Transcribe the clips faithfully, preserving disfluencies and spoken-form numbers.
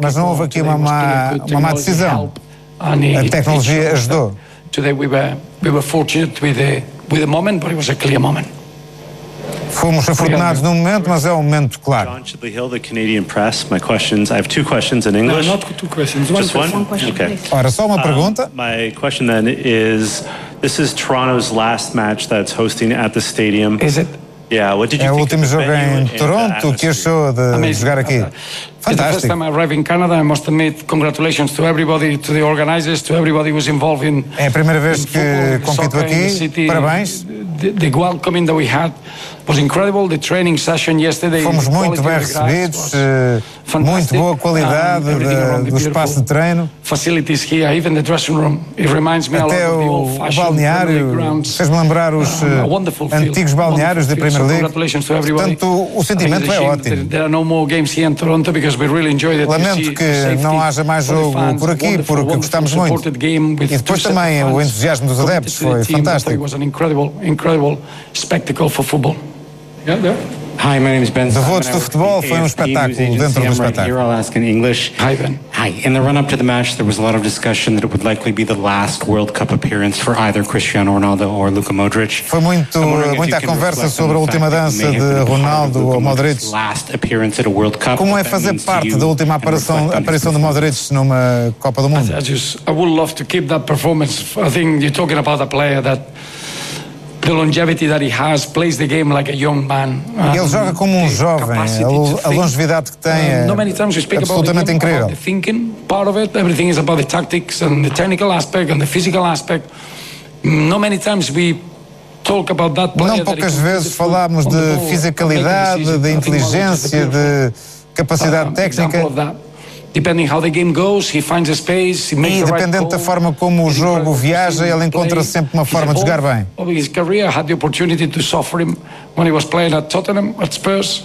mas não houve aqui uma má, uma má decisão. A tecnologia ajudou. Today we were we were fortunate with the with the moment, but it was a clear moment. Fomos afortunados num momento, mas é um momento claro. John Chidley Hill, the Canadian Press. My questions. I have two questions in English. No, not two questions. Just one. One question, okay. please. Ora, só uma pergunta. Um, my question then is: this is Toronto's last match that's hosting at the stadium. Is it? Yeah. What did you É o think último of the jogo venue em and the Toronto. O que achou de Amazing. jogar aqui? It's the first Fantástico. time I arrived in Canada. I must admit, congratulations to everybody, to the organizers, to everybody who was involved in. É a primeira vez que compito aqui. Parabéns. The, the welcoming that we had was incredible. The training session yesterday. Fomos muito bem recebidos, muito boa qualidade um, do espaço de treino. Facilities here, even the dressing room. It reminds me Até a lot of the o, old-fashioned o balneário fez-me lembrar os uh, antigos balneários da Premier League. Portanto, o sentimento é ótimo. There are no more games here in Toronto because we really enjoyed it. Lamento que não haja mais jogo por aqui, porque gostamos muito. E depois também o entusiasmo dos adeptos foi fantástico. It was an incredible, incredible spectacle for football. Yeah, yeah. Hi, my name is Ben. Devotos do futebol foi um espetáculo dentro do espetáculo. I'll ask in English. Hi, Ben. Hi. In the run-up to the match, there was a lot of discussion that it would likely be the last World Cup appearance for either Cristiano Ronaldo or Luka Modric. Foi muito, muita conversa sobre a última dança de Ronaldo ou Modric. Como é fazer parte da última aparição, aparição de Modric numa Copa do Mundo? I just, I would love to keep that performance. I think you're talking about a player that the longevity that he has, plays the game like a young man. Ele joga como um jovem, a longevidade que tem é absolutamente incrível. The thinking part of it, everything is about the tactics and the technical aspect and the physical aspect. Not many times we talk about that player. Não poucas vezes falamos de fisicalidade, de inteligência, de capacidade técnica. Depending how the game goes, he finds a space, he makes e the right dependendo call. da forma como o jogo viaja, ele encontra sempre uma forma de jogar bem. Over his career, I had the opportunity to suffer him when he was playing at Tottenham, at Spurs.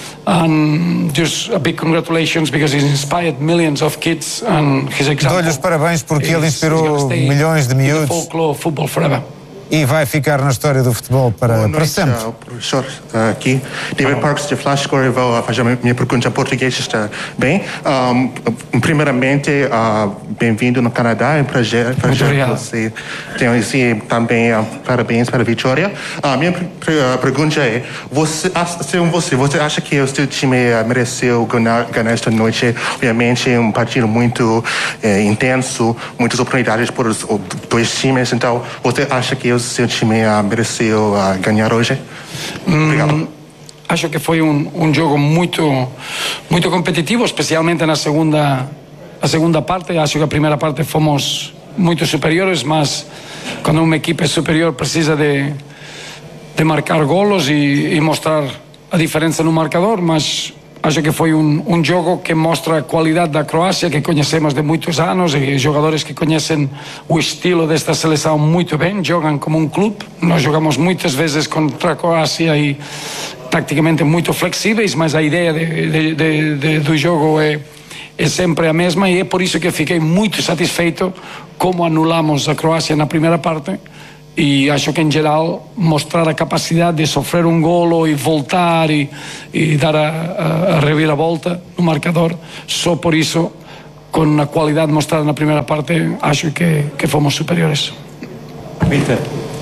And just a big congratulations because he's inspired millions of kids and his example. Dou-lhe os parabéns porque ele inspirou milhões de miúdos. Folklore of football forever. E vai ficar na história do futebol para, Boa noite, para sempre. Uh, professor, uh, aqui. David Parks de Flash Score, vou fazer a minha pergunta em português, está bem? Um, primeiramente, uh, bem-vindo no Canadá, é um prazer, prazer que você tem e também uh, parabéns para a vitória. A uh, minha uh, pergunta é, você, se você, você acha que o seu time uh, mereceu ganhar, ganhar esta noite? Obviamente, um partido muito uh, intenso, muitas oportunidades por os dois times, então você acha que o seu time uh, mereceu uh, ganhar hoje? Obrigado. Hum, acho que foi um, um jogo muito, muito competitivo, especialmente na segunda, a segunda parte. Acho que a primeira parte fomos muito superiores, mas quando uma equipe superior precisa de, de marcar golos e, e mostrar a diferença no marcador, mas acho que foi um, um jogo que mostra a qualidade da Croácia, que conhecemos de muitos anos, e jogadores que conhecem o estilo desta seleção muito bem, jogam como um clube. Nós jogamos muitas vezes contra a Croácia e taticamente muito flexíveis, mas a ideia de, de, de, de, do jogo é, é sempre a mesma, e é por isso que fiquei muito satisfeito como anulamos a Croácia na primeira parte. E acho que em geral mostrar a capacidade de sofrer um golo e voltar e, e dar a, a, a reviravolta no marcador, só por isso, com a qualidade mostrada na primeira parte, acho que, que fomos superiores. Mister.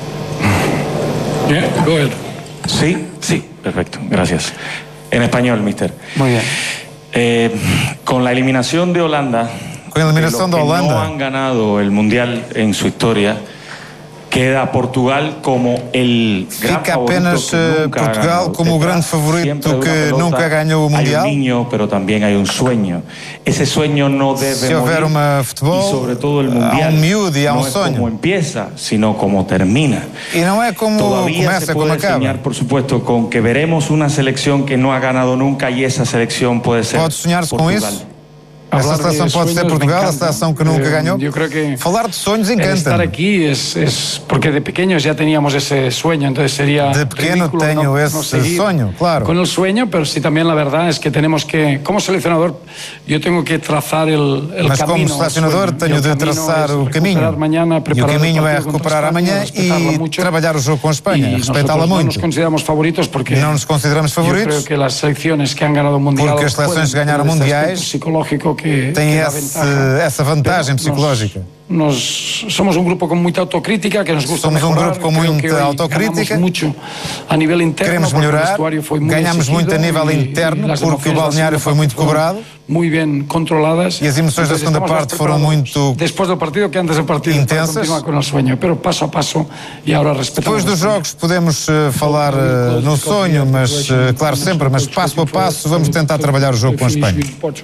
Yeah, go ahead. Sí, sí, perfecto, gracias. En español, mister. Muy bien. Eh, con la eliminación de Holanda, con la eliminación de, de Holanda, no han ganado el mundial en su historia. Queda Portugal como el gran Fica apenas favorito que Portugal como o grande favorito que nunca ganhou o Mundial. Hay un niño, pero también hay un sueño. Ese sueño no debe Se houver morir. Uma futebol, y sobre todo el Mundial há um miúdo e há no um es sonho. como empieza, sino como termina. E não é como Todavía começa, se como puede acaba. soñar, por supuesto, con que veremos una selección que no ha ganado nunca y esa selección puede ser Pode sonhar-se com Portugal. isso? Essa seleção pode ser Portugal, a seleção que nunca ganhou. Eu creo que falar de sonhos encanta. Estar aqui é, é porque de pequeños já teníamos esse sonho, então seria de pequeno tenho no, esse no sonho, claro. Com o sonho, mas sí, também a verdade é que temos que, como seleccionador, eu tenho que traçar o caminho. Mas como selecionador tenho de traçar o caminho. Mañana, e o caminho é recuperar amanhã e muito, trabalhar o jogo com a Espanha, respeitá-la muito. Não nos consideramos favoritos porque não nos consideramos favoritos. Eu creio que as seleções que han ganado o mundial, porque as seleções que ganharam mundiais psicológico que tem que esse, essa vantagem psicológica. Nós somos um grupo com muita autocrítica, que nos gusta somos mejorar. um grupo com muita autocrítica, muito a nível interno, queremos melhorar, ganhamos muito a nível interno, porque o balneário foi muito cobrado, muito bem controladas, e as emoções da segunda parte foram muito depois do partido que antes do partido intensas. Com o sonho, pero passo a passo, e agora respeitamos. Depois dos jogos podemos uh, falar uh, no sonho, mas uh, claro sempre, mas passo a passo vamos tentar trabalhar o jogo com a Espanha.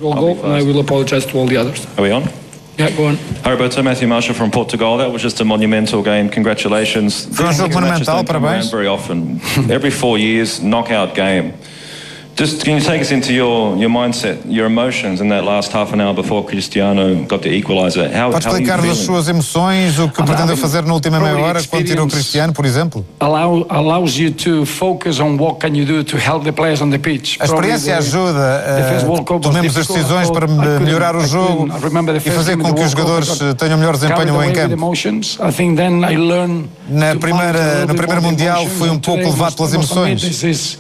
Are we on? Yeah, go on. Hi Roberto, Matthew Marshall from Portugal. That was just a monumental game. Congratulations. Foi um jogo monumental, parabéns. Very often, every four years, knockout game. Just can you take us into your, your mindset, your emotions in that last half an hour before Cristiano got the equaliser? How, Pode explicar-nos as suas emoções, o que pretendeu fazer na última meia hora quando tirou o Cristiano, por exemplo? Allow, allows you to focus on what can you do to help the players on the pitch. A experiência ajuda a tomemos as decisões para melhorar o jogo e fazer com que os jogadores tenham melhor desempenho em campo. Na primeira, no primeiro Mundial fui um pouco levado pelas emoções.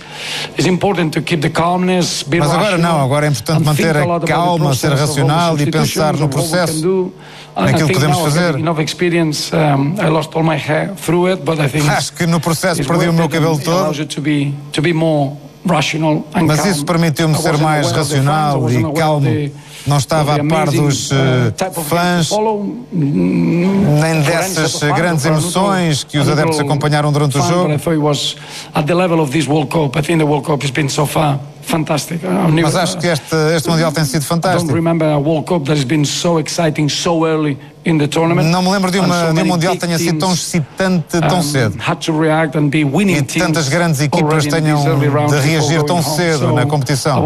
Mas agora não, agora é importante manter a calma, ser racional e pensar no processo, naquilo que podemos fazer. Acho que no processo perdi o meu cabelo todo, mas isso permitiu-me ser mais racional e calmo. Não estava a par dos uh, fãs, nem dessas grandes emoções que os adeptos acompanharam durante o jogo. Mas acho que este, este Mundial tem sido fantástico. Não me lembro de, uma, de um Mundial que tenha sido tão excitante tão cedo. E tantas grandes equipas tenham de reagir tão cedo na competição.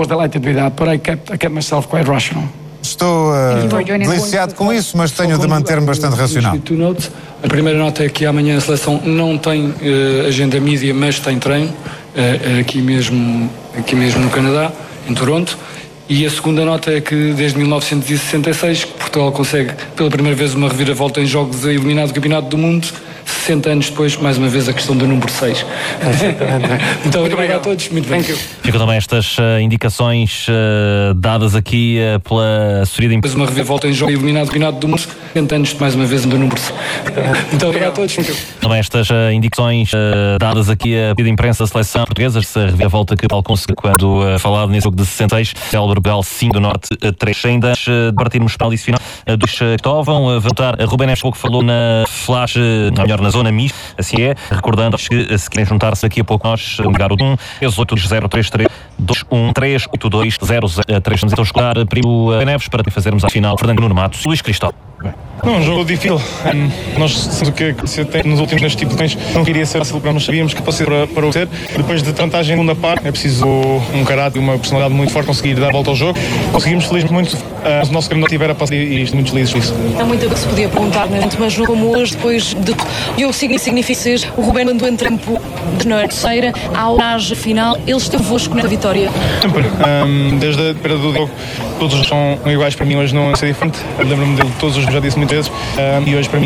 Estou uh, deliciado com isso, mas tenho de manter-me bastante racional. A primeira nota é que amanhã a seleção não tem uh, agenda mídia, mas tem treino, uh, aqui, mesmo, aqui mesmo no Canadá, em Toronto. E a segunda nota é que desde mil novecentos e sessenta e seis Portugal consegue pela primeira vez uma reviravolta em jogos a eliminar do Campeonato do Mundo. sessenta anos depois, mais uma vez a questão do número seis. Muito obrigado a todos, muito bem. Ficam também estas uh, indicações uh, dadas aqui uh, pela assessoria de imprensa. Uma reviravolta em jogo eliminado do Campeonato do Mundo, sessenta anos mais uma vez do número seis. Muito obrigado a todos. Também estas uh, indicações uh, dadas aqui uh, pela imprensa da seleção portuguesa, se reviravolta que Paulo conseguiu quando uh, falado nesse jogo de sessenta e seis, célebre Portugal cinco do Norte três. Ainda antes uh, de partirmos para a análise final uh, dos uh, que estavam, uh, voltar a Rubén Neves, que falou na flash, uh, melhor na zona mista, assim é, recordando que se querem juntar-se daqui a pouco nós, ligar o um três oito zero três três dois um três oito dois zero zero três. Vamos então escutar primo Neves para fazermos a final. Fernando Nuno Matos, Luís Cristóvão. Não, um jogo difícil. Um, nós sabemos o que se tem nos últimos neste tipo de tens. Não queria ser fácil, porque nós sabíamos que fosse para, para o ser. Depois de tantagem segunda parte, é preciso um caráter e uma personalidade muito forte conseguir dar a volta ao jogo. Conseguimos, felizmente, muito. Uh, o nosso caminho tiver a passar e estou muito feliz disso. Há muita coisa que se podia perguntar, né? Mas no como hoje, depois de. E o que significa ser o Rubén quando entra em campo na terceira, à oragem final, ele esteve convosco na vitória? Sempre. Um, desde a perda do jogo, todos são iguais para mim. Hoje não é diferente. Lembro-me dele todos os já disse muitas vezes. Um, e hoje para mim